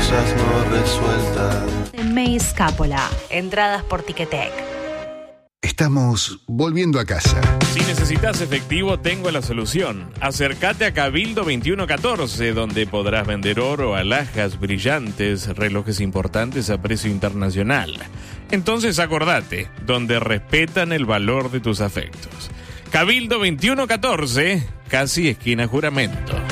cosas no resueltas. De May Escápola. Entradas por Ticketek. Estamos volviendo a casa. Si necesitas efectivo, tengo la solución. Acércate a Cabildo 2114, donde podrás vender oro, alhajas brillantes, relojes importantes a precio internacional. Entonces acordate, donde respetan el valor de tus afectos. Cabildo 2114, casi esquina Juramento.